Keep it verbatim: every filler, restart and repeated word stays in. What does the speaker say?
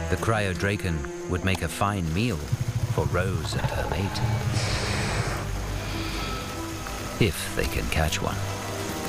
The cryodraken would make a fine meal for Rose and her mate. If they can catch one.